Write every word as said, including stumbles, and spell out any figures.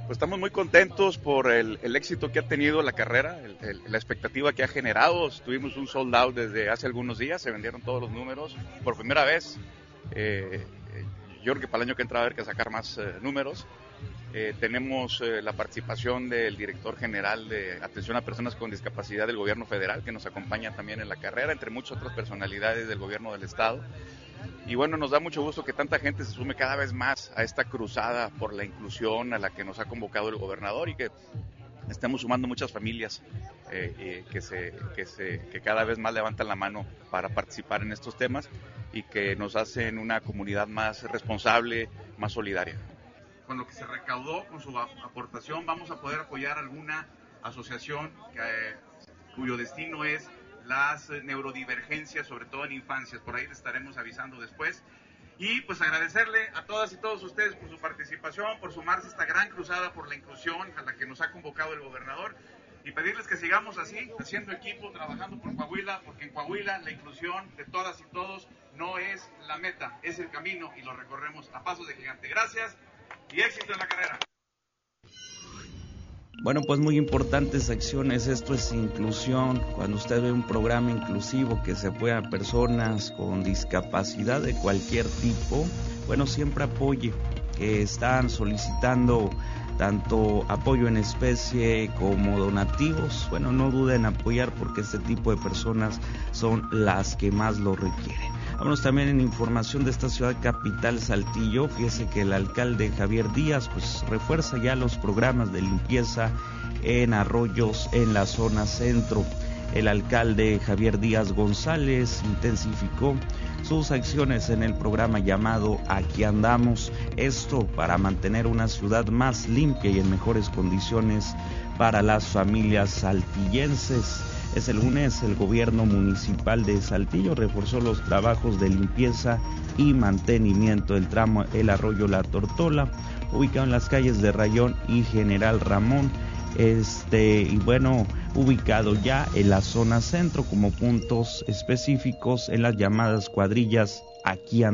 Pues estamos muy contentos por el, el éxito que ha tenido la carrera, el, el, la expectativa que ha generado. Tuvimos un sold out desde hace algunos días, se vendieron todos los números por primera vez. Eh, yo creo que para el año que entra va a haber que sacar más eh, números. Eh, tenemos eh, la participación del director general de atención a personas con discapacidad del gobierno federal, que nos acompaña también en la carrera, entre muchas otras personalidades del gobierno del estado. Y bueno, nos da mucho gusto que tanta gente se sume cada vez más a esta cruzada por la inclusión a la que nos ha convocado el gobernador, y que estemos sumando muchas familias eh, eh, que, se, que, se, que cada vez más levantan la mano para participar en estos temas y que nos hacen una comunidad más responsable, más solidaria. Con lo que se recaudó, con su aportación, vamos a poder apoyar alguna asociación que, eh, cuyo destino es las neurodivergencias, sobre todo en infancias. Por ahí les estaremos avisando después. Y pues agradecerle a todas y todos ustedes por su participación, por sumarse a esta gran cruzada por la inclusión a la que nos ha convocado el gobernador, y pedirles que sigamos así, haciendo equipo, trabajando por Coahuila, porque en Coahuila la inclusión de todas y todos no es la meta, es el camino, y lo recorremos a pasos de gigante. Gracias y éxito en la carrera. Bueno, pues muy importantes acciones, esto es inclusión. Cuando usted ve un programa inclusivo que se apoya a personas con discapacidad de cualquier tipo, bueno, siempre apoye, que están solicitando tanto apoyo en especie como donativos. Bueno, no duden en apoyar, porque este tipo de personas son las que más lo requieren. Vámonos también en información de esta ciudad capital, Saltillo. Fíjese que el alcalde Javier Díaz pues refuerza ya los programas de limpieza en arroyos en la zona centro. El alcalde Javier Díaz González intensificó sus acciones en el programa llamado Aquí Andamos, esto para mantener una ciudad más limpia y en mejores condiciones para las familias saltillenses. Ese lunes el gobierno municipal de Saltillo reforzó los trabajos de limpieza y mantenimiento del tramo El Arroyo La Tortola, ubicado en las calles de Rayón y General Ramón, este y bueno, ubicado ya en la zona centro como puntos específicos en las llamadas cuadrillas Aquí Andamos.